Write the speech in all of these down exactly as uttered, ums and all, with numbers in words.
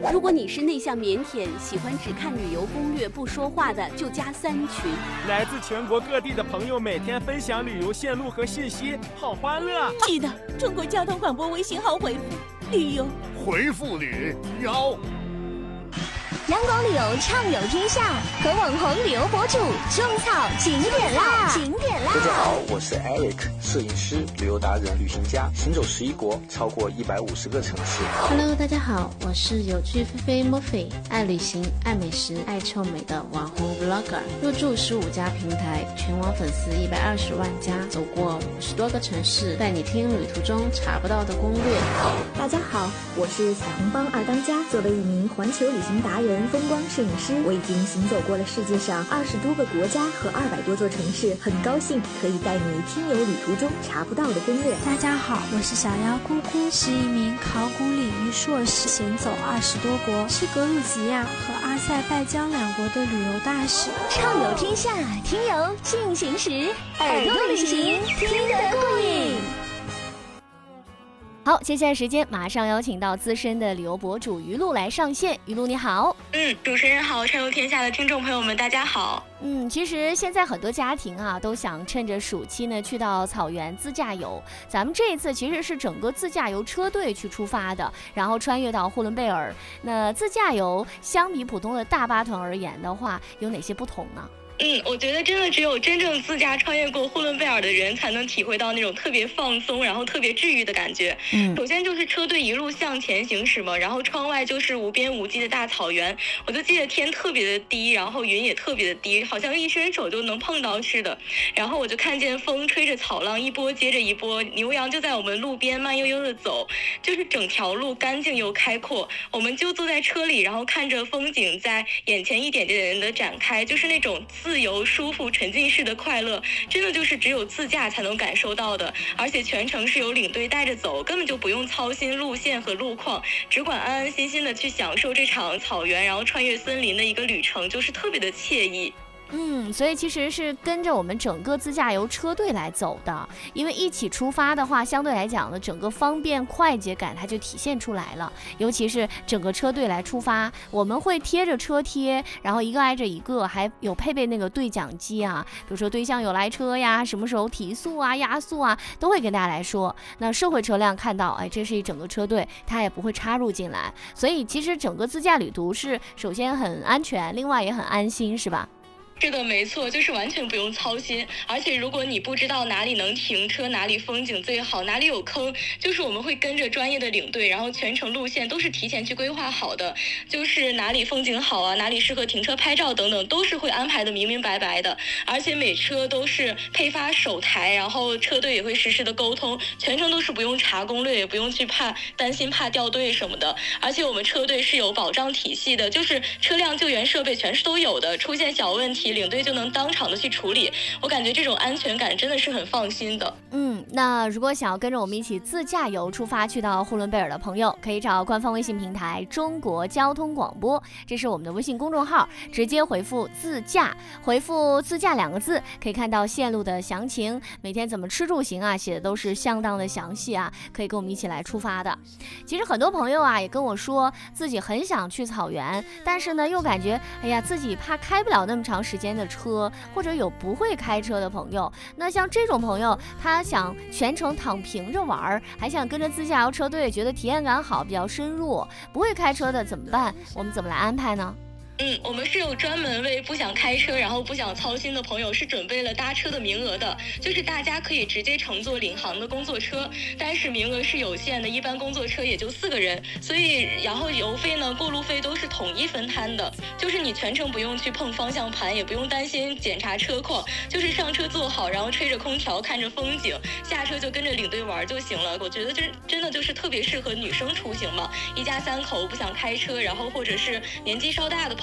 如果你是内向腼腆，喜欢只看旅游攻略不说话的，就加三群。 来自全国各地的朋友每天分享旅游线路和信息，好欢乐。 记得中国交通广播微信号回复旅游， 回复旅游。 阳光旅游畅游天下，和网红旅游博主种草景点啦！景点啦！ 大家好，我是 Eric， 摄影师、旅游达人、旅行家，行走十一国，超过一百五十个城市。 Hello， 大家好，我是有趣菲菲 Murphy， 爱旅行、爱美食、爱臭美的网红 Vlogger， 入驻十五家平台，全网粉丝一百二十万加，走过五十多个城市，带你听旅途中查不到的攻略。 大家好，我是彩虹帮二当家，作为一名环球旅行达人、风光摄影师，我已经行走过了世界上二十多个国家和二百多座城市，很高兴可以带你听游旅途中查不到的攻略。 大家好，我是小妖姑姑，是一名考古领域硕士，行走二十多国，是格鲁吉亚和阿塞拜疆两国的旅游大使。 畅游天下，听游进行时，耳朵旅行听得过瘾。 好，接下来时间马上邀请到资深的旅游博主于露来上线。于露你好。 嗯，主持人好，畅游天下的听众朋友们大家好。 嗯，其实现在很多家庭啊都想趁着暑期呢去到草原自驾游。咱们这一次其实是整个自驾游车队去出发的，然后穿越到呼伦贝尔。那自驾游相比普通的大巴团而言的话，有哪些不同呢？ 嗯，我觉得真的只有真正自驾穿越过呼伦贝尔的人才能体会到那种特别放松，然后特别治愈的感觉。嗯，首先就是车队一路向前行驶嘛，然后窗外就是无边无际的大草原。我就记得天特别的低，然后云也特别的低，好像一伸手就能碰到似的。然后我就看见风吹着草浪一波接着一波，牛羊就在我们路边慢悠悠的走，就是整条路干净又开阔。我们就坐在车里，然后看着风景在眼前一点点的展开，就是那种自由、舒服、沉浸式的快乐，真的就是只有自驾才能感受到的。而且全程是由领队带着走，根本就不用操心路线和路况，只管安安心心的去享受这场草原，然后穿越森林的一个旅程，就是特别的惬意。 嗯，所以其实是跟着我们整个自驾游车队来走的，因为一起出发的话，相对来讲呢，整个方便快捷感它就体现出来了。尤其是整个车队来出发，我们会贴着车贴，然后一个挨着一个，还有配备那个对讲机啊，比如说对向有来车呀，什么时候提速啊、压速啊，都会跟大家来说。那社会车辆看到，哎，这是一整个车队，它也不会插入进来。所以其实整个自驾旅途是首先很安全，另外也很安心，是吧？ 是的，没错，就是完全不用操心。而且如果你不知道哪里能停车，哪里风景最好，哪里有坑，就是我们会跟着专业的领队，然后全程路线都是提前去规划好的，就是哪里风景好啊，哪里适合停车拍照等等，都是会安排的明明白白的。而且每车都是配发手台，然后车队也会实时的沟通，全程都是不用查攻略，也不用去怕担心怕掉队什么的。而且我们车队是有保障体系的，就是车辆救援设备全是都有的，出现小问题领队就能当场的去处理，我感觉这种安全感真的是很放心的。 嗯，那如果想要跟着我们一起自驾游出发去到呼伦贝尔的朋友，可以找官方微信平台中国交通广播，这是我们的微信公众号，直接回复自驾，回复自驾两个字，可以看到线路的详情，每天怎么吃住行啊，写的都是相当的详细啊，可以跟我们一起来出发的。其实很多朋友啊也跟我说自己很想去草原，但是呢又感觉哎呀自己怕开不了那么长时间的车，或者有不会开车的朋友。那像这种朋友，他想全程躺平着玩，还想跟着自驾游车队，觉得体验感好，比较深入，不会开车的怎么办？我们怎么来安排呢？ 嗯，我们是有专门为不想开车然后不想操心的朋友是准备了搭车的名额的，就是大家可以直接乘坐领航的工作车，但是名额是有限的，一般工作车也就四个人，所以然后油费呢过路费都是统一分摊的，就是你全程不用去碰方向盘，也不用担心检查车况，就是上车坐好，然后吹着空调看着风景，下车就跟着领队玩就行了。我觉得这真的就是特别适合女生出行嘛，一家三口不想开车，然后或者是年纪稍大的朋友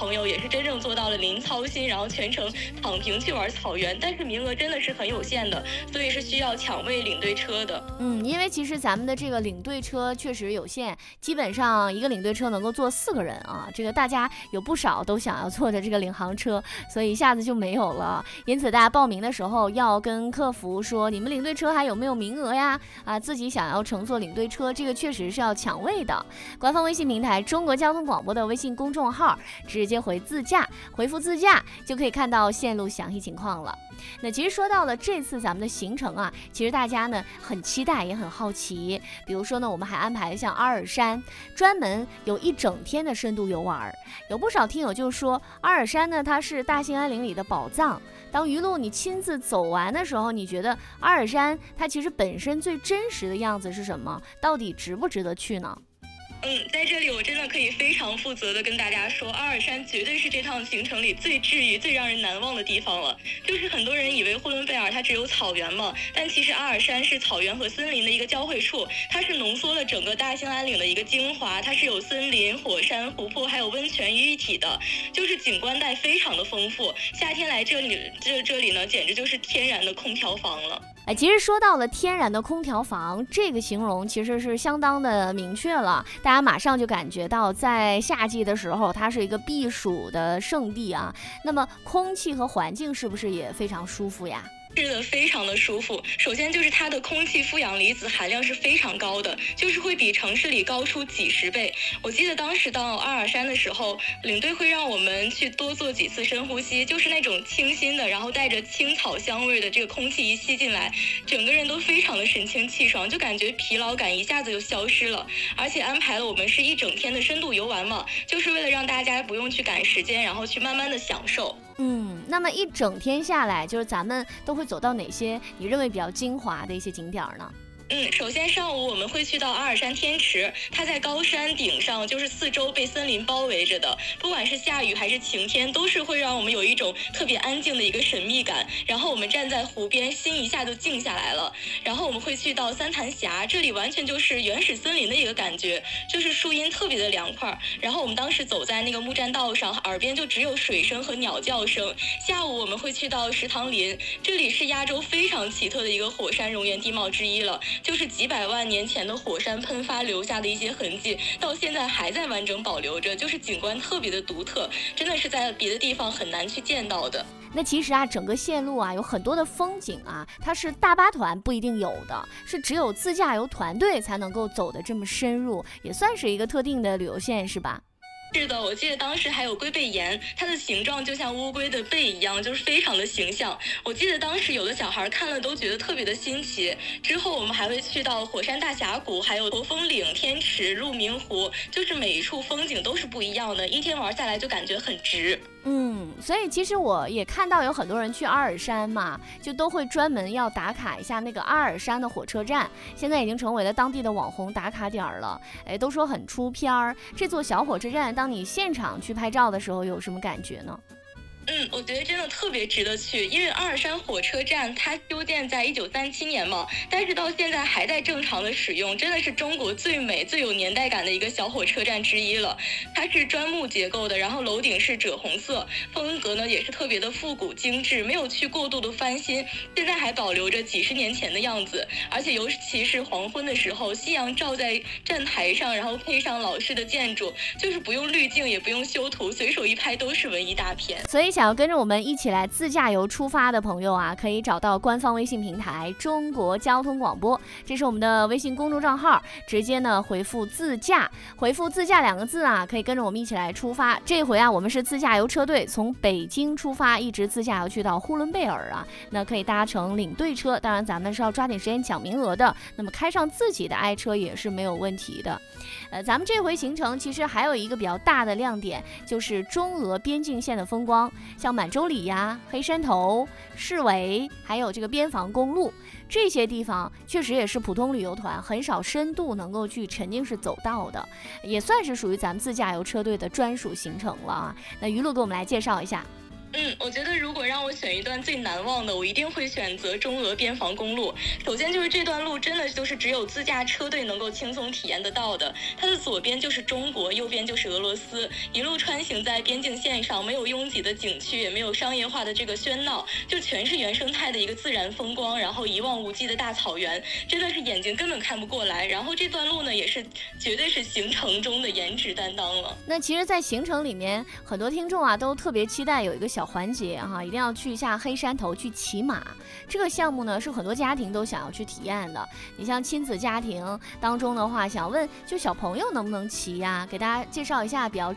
朋友也是真正做到了零操心，然后全程躺平去玩草原，但是名额真的是很有限的，所以是需要抢位领队车的。 嗯，因为其实咱们的这个领队车确实有限，基本上一个领队车能够坐四个人啊，这个大家有不少都想要坐的这个领航车，所以一下子就没有了。因此大家报名的时候要跟客服说，你们领队车还有没有名额呀？啊，自己想要乘坐领队车，这个确实是要抢位的。官方微信平台中国交通广播的微信公众号，直接回自驾，回复自驾就可以看到线路详细情况了。那其实说到了这次咱们的行程啊，其实大家呢很期待也很好奇。比如说呢，我们还安排像阿尔山，专门有一整天的深度游玩。有不少听友就说，阿尔山呢它是大兴安岭里的宝藏。当于路你亲自走完的时候，你觉得阿尔山它其实本身最真实的样子是什么？到底值不值得去呢？ 嗯，在这里我真的可以非常负责的跟大家说，阿尔山绝对是这趟行程里最治愈、最让人难忘的地方了。就是很多人以为呼伦贝尔它只有草原嘛，但其实阿尔山是草原和森林的一个交汇处，它是浓缩了整个大兴安岭的一个精华，它是有森林、火山、湖泊还有温泉于一体的，就是景观带非常的丰富。夏天来这里，这这里呢，简直就是天然的空调房了。 哎，其实说到了天然的空调房，这个形容其实是相当的明确了，大家马上就感觉到在夏季的时候，它是一个避暑的圣地啊。那么空气和环境是不是也非常舒服呀？ 是的，非常的舒服。首先就是它的空气负氧离子含量是非常高的，就是会比城市里高出几十倍。我记得当时到阿尔山的时候，领队会让我们去多做几次深呼吸，就是那种清新的，然后带着青草香味的这个空气一吸进来，整个人都非常的神清气爽，就感觉疲劳感一下子就消失了。而且安排了我们是一整天的深度游玩嘛，就是为了让大家不用去赶时间，然后去慢慢的享受。 嗯，那么一整天下来，就是咱们都会走到哪些你认为比较精华的一些景点呢？ 嗯，首先上午我们会去到阿尔山天池，它在高山顶上，就是四周被森林包围着的，不管是下雨还是晴天，都是会让我们有一种特别安静的一个神秘感。然后我们站在湖边，心一下就静下来了。然后我们会去到三潭峡，这里完全就是原始森林的一个感觉，就是树荫特别的凉快。然后我们当时走在那个木栈道上，耳边就只有水声和鸟叫声。下午我们会去到石塘林，这里是亚洲非常奇特的一个火山熔岩地貌之一了。就是几百万年前的火山喷发留下的一些痕迹，到现在还在完整保留着，就是景观特别的独特，真的是在别的地方很难去见到的。 那其实啊，整个线路啊有很多的风景啊，它是大巴团不一定有的，是只有自驾游团队才能够走得这么深入，也算是一个特定的旅游线，是吧？ 是的，我记得当时还有龟背岩，它的形状就像乌龟的背一样，就是非常的形象。我记得当时有的小孩看了都觉得特别的新奇。之后我们还会去到火山大峡谷，还有驼峰岭、天池、鹿鸣湖，就是每一处风景都是不一样的，一天玩下来就感觉很值。 嗯，所以其实我也看到有很多人去阿尔山嘛，就都会专门要打卡一下那个阿尔山的火车站，现在已经成为了当地的网红打卡点了。哎，都说很出片儿。这座小火车站，当你现场去拍照的时候，有什么感觉呢？ 嗯，我觉得真的特别值得去，因为阿尔山火车站它修建在一九三七年嘛，但是到现在还在正常的使用，真的是中国最美最有年代感的一个小火车站之一了。它是砖木结构的，然后楼顶是赭红色，风格呢也是特别的复古精致，没有去过度的翻新，现在还保留着几十年前的样子。而且尤其是黄昏的时候，夕阳照在站台上，然后配上老式的建筑，就是不用滤镜也不用修图，随手一拍都是文艺大片。 所以想要跟着我们一起来自驾游出发的朋友啊，可以找到官方微信平台中国交通广播，这是我们的微信公众账号，直接呢回复自驾，回复自驾两个字啊，可以跟着我们一起来出发。这回啊，我们是自驾游车队，从北京出发，一直自驾游去到呼伦贝尔啊，那可以搭乘领队车，当然咱们是要抓紧时间抢名额的，那么开上自己的爱车也是没有问题的。呃，咱们这回行程其实还有一个比较大的亮点，就是中俄边境线的风光，像满洲里呀、黑山头、市委，还有这个边防公路，这些地方确实也是普通旅游团很少深度能够去沉浸式走到的，也算是属于咱们自驾游车队的专属行程了啊。那于露给我们来介绍一下。 嗯，我觉得如果让我选一段最难忘的，我一定会选择中俄边防公路。首先就是这段路真的就是只有自驾车队能够轻松体验得到的，它的左边就是中国，右边就是俄罗斯，一路穿行在边境线上，没有拥挤的景区，也没有商业化的这个喧闹，就全是原生态的一个自然风光，然后一望无际的大草原，真的是眼睛根本看不过来。然后这段路呢，也是绝对是行程中的颜值担当了。 那其实在行程里面，很多听众啊都特别期待有一个小环节哈，一定要去一下黑山头去骑马。这个项目呢是很多家庭都想要去体验的。你像亲子家庭当中的话，想问就小朋友能不能骑呀？给大家介绍一下比较